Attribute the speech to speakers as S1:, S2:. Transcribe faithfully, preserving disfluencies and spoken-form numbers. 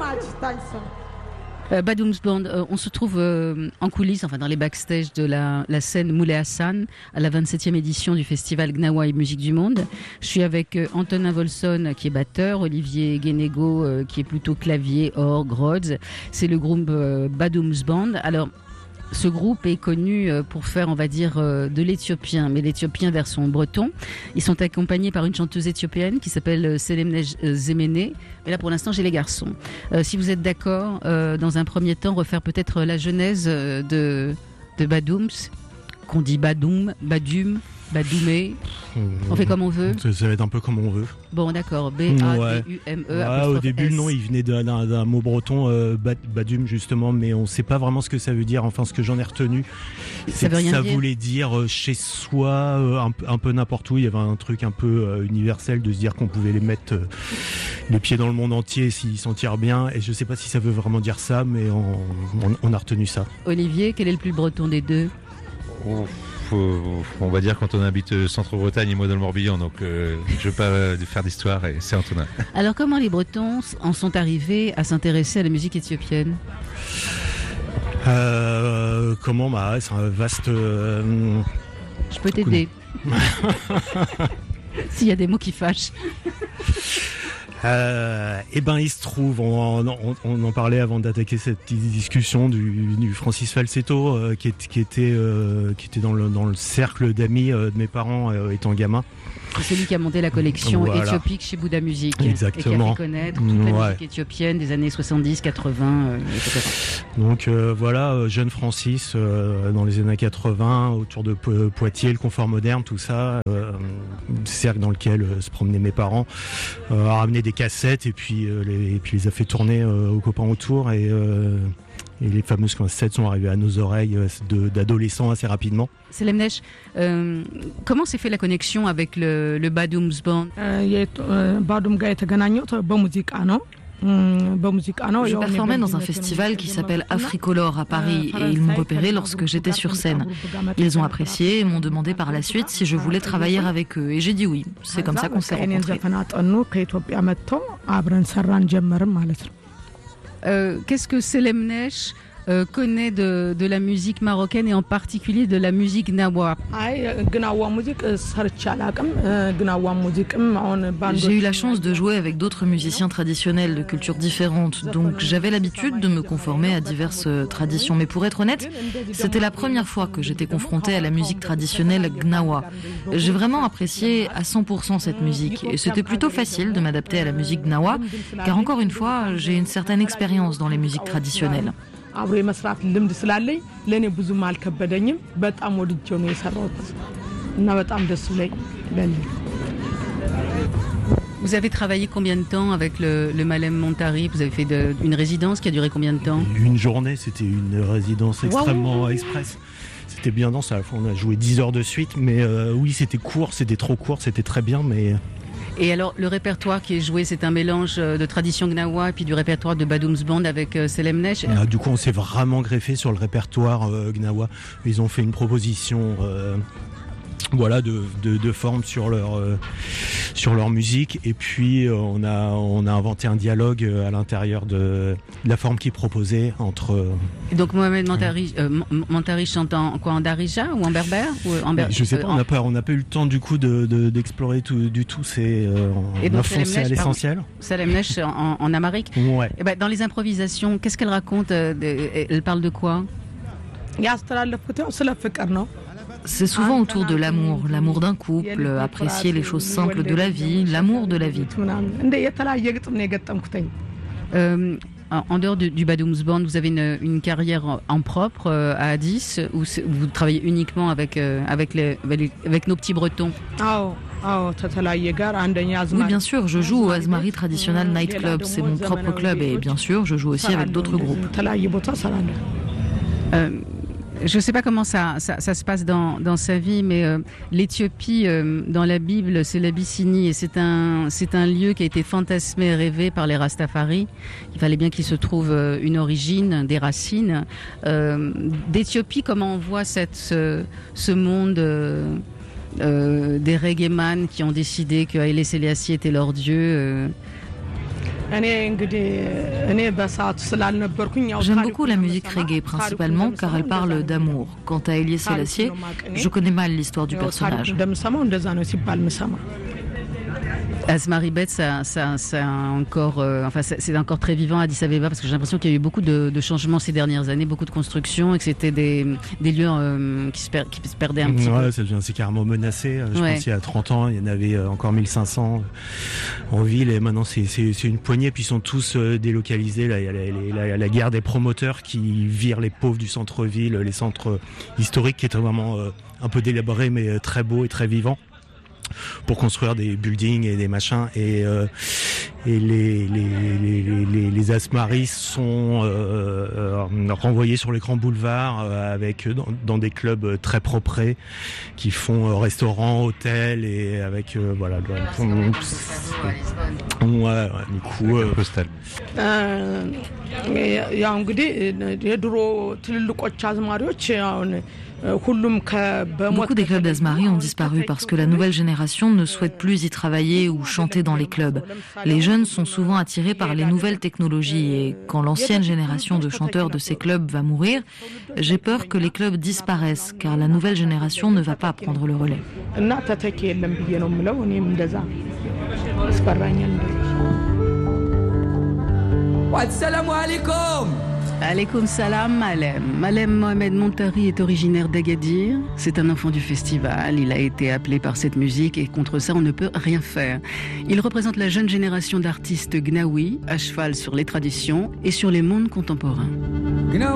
S1: Euh, Badoums Band, euh, on se trouve euh, en coulisses, enfin dans les backstage de la, la scène Moulay Hassan à la vingt-septième édition du festival Gnawa et Musique du Monde. Je suis avec euh, Antonin Volson qui est batteur, Olivier Guénégo euh, qui est plutôt clavier, orgue, Rhodes. C'est le groupe euh, Badoums Band. Alors, ce groupe est connu pour faire, on va dire, de l'éthiopien, mais l'éthiopien version breton. Ils sont accompagnés par une chanteuse éthiopienne qui s'appelle Selemnesh Zemene. Mais là, pour l'instant, j'ai les garçons. Euh, si vous êtes d'accord, euh, dans un premier temps, refaire peut-être la genèse de, de Badoums, qu'on dit Badoum, Badum, Badoumé. On fait comme on veut.
S2: Ça, ça va être un peu comme on veut.
S1: Bon, d'accord. B A D U M E.
S2: Ouais, au début, non, il venait d'un, d'un, d'un mot breton, euh, Badum, justement, mais on ne sait pas vraiment ce que ça veut dire. Enfin, ce que j'en ai retenu,
S1: ça,
S2: c'est
S1: veut rien
S2: que ça
S1: dire.
S2: voulait dire chez soi, euh, un, un peu n'importe où. Il y avait un truc un peu euh, universel de se dire qu'on pouvait les mettre euh, les pieds dans le monde entier s'ils s'en tirent bien. Et je ne sais pas si ça veut vraiment dire ça, mais on, on, on a retenu ça.
S1: Olivier, quel est le plus breton des deux?
S3: Oh. On va dire qu'Antonin habite Centre-Bretagne et moi dans le Morbihan, donc euh, je ne veux pas faire d'histoire et c'est Antonin.
S1: Alors comment les Bretons en sont arrivés à s'intéresser à la musique éthiopienne?
S2: euh, Comment bah, c'est un vaste... Euh...
S1: Je peux t'aider. S'il y a des mots qui fâchent.
S2: Euh, et ben il se trouve, on, on, on en parlait avant d'attaquer cette discussion du, du Francis Falsetto euh, qui, est, qui était euh, qui était dans le dans le cercle d'amis euh, de mes parents euh, étant gamin.
S1: C'est celui qui a monté la collection
S2: voilà.
S1: éthiopique chez Bouddha Music.
S2: Exactement.
S1: Et qui a fait connaître toute
S2: ouais.
S1: la musique éthiopienne des années soixante-dix, quatre-vingts, euh, et cetera.
S2: Donc euh, voilà, euh, jeune Francis euh, dans les années quatre-vingts, autour de Po- Poitiers, le confort moderne, tout ça, euh, cercle dans lequel euh, se promenaient mes parents, euh, a ramené des cassettes et puis euh, les et puis les a fait tourner euh, aux copains autour et euh, Et les fameuses cassettes sont arrivées à nos oreilles de, d'adolescents assez rapidement.
S1: Selemnesh, euh, comment s'est fait la connexion avec le, le Badoums Band?
S4: Je performais dans un festival qui s'appelle Africolor à Paris et ils m'ont repéré lorsque j'étais sur scène. Ils ont apprécié et m'ont demandé par la suite si je voulais travailler avec eux et j'ai dit oui. C'est comme ça qu'on s'est rencontrés.
S1: Euh, qu'est-ce que Selemnesh euh, connaît de, de la musique marocaine et en particulier de la musique Gnawa?
S4: J'ai eu la chance de jouer avec d'autres musiciens traditionnels de cultures différentes, donc j'avais l'habitude de me conformer à diverses traditions. Mais pour être honnête, c'était la première fois que j'étais confrontée à la musique traditionnelle Gnawa. J'ai vraiment apprécié à cent pour cent cette musique et c'était plutôt facile de m'adapter à la musique Gnawa, car encore une fois, j'ai une certaine expérience dans les musiques traditionnelles.
S1: Vous avez travaillé combien de temps avec le, le Malem Montari? Vous avez fait de, une résidence qui a duré combien de temps?
S2: Une journée, c'était une résidence extrêmement wow. express. C'était bien dense, à la fois on a joué dix heures de suite, mais euh, oui c'était court, c'était trop court, c'était très bien, mais...
S1: Et alors, le répertoire qui est joué, c'est un mélange de tradition Gnawa et puis du répertoire de Badoums Band avec euh, Selemnesh.
S2: Ah, du coup, on s'est vraiment greffé sur le répertoire euh, Gnawa. Ils ont fait une proposition... Euh voilà de, de, de forme sur leur euh, sur leur musique et puis euh, on a on a inventé un dialogue euh, à l'intérieur de, de la forme qu'ils proposaient entre euh,
S1: donc Mohamed Montari euh, Montari chante en quoi, en darija ou en berbère ou en ber...
S2: je sais pas, euh, on n'a pas on n'a pas eu le temps du coup de, de d'explorer tout du tout, c'est euh, on a foncé à l'essentiel.
S1: Selemnesh en, en amharique.
S2: Ouais.
S1: Et ben dans les improvisations, qu'est-ce qu'elle raconte? Elle parle de quoi?
S4: C'est souvent autour de l'amour, l'amour d'un couple, apprécier les choses simples de la vie, l'amour de la vie.
S1: Euh, en dehors de, du Badoums Band, vous avez une, une carrière en propre euh, à Addis, où vous travaillez uniquement avec, euh, avec, les, avec nos petits Bretons?
S4: Oui, bien sûr, je joue au Azmari Traditional Night Club, c'est mon propre club, et bien sûr, je joue aussi avec d'autres groupes.
S1: Euh, Je ne sais pas comment ça, ça, ça se passe dans, dans sa vie, mais euh, l'Éthiopie, euh, dans la Bible, c'est l'Abyssinie et c'est un, c'est un lieu qui a été fantasmé et rêvé par les Rastafari. Il fallait bien qu'il se trouve euh, une origine, des racines. Euh, D'Éthiopie, comment on voit cette, ce, ce monde euh, euh, des reggaeman qui ont décidé que Haïlé Sélassié était leur dieu euh...
S4: J'aime beaucoup la musique reggae, principalement car elle parle d'amour. Quant à Haile Selassie, je connais mal l'histoire du personnage.
S1: Asmari Bet, ça, ça, ça encore, euh, enfin, c'est encore très vivant à Addis Abeba parce que j'ai l'impression qu'il y a eu beaucoup de, de changements ces dernières années, beaucoup de constructions et que c'était des, des lieux euh, qui, se per, qui se perdaient un petit
S2: ouais,
S1: peu.
S2: Ça devient c'est carrément menacé. Je
S1: ouais.
S2: pense qu'il y a trente ans, il y en avait encore mille cinq cents en ville et maintenant c'est, c'est, c'est une poignée puis ils sont tous délocalisés. Là, il y a la, la, la guerre des promoteurs qui virent les pauvres du centre-ville, les centres historiques qui étaient vraiment euh, un peu délabrés mais très beaux et très vivants, pour construire des buildings et des machins et euh, et les les les les, les Asmaris sont euh, euh, renvoyés sur les grands boulevards euh, avec dans, dans des clubs très propres qui font euh, restaurants, hôtels et avec euh, voilà ouais, ouais, du coup euh,
S3: postal.
S4: Beaucoup des clubs d'Asmari ont disparu parce que la nouvelle génération ne souhaite plus y travailler ou chanter dans les clubs. Les jeunes sont souvent attirés par les nouvelles technologies et quand l'ancienne génération de chanteurs de ces clubs va mourir, j'ai peur que les clubs disparaissent car la nouvelle génération ne va pas prendre le relais.
S5: Assalamu alaikum.
S1: Alaykoum salam, Malem. Malem Mohamed Montari est originaire d'Agadir. C'est un enfant du festival. Il a été appelé par cette musique et contre ça, on ne peut rien faire. Il représente la jeune génération d'artistes gnawi, à cheval sur les traditions et sur les mondes contemporains.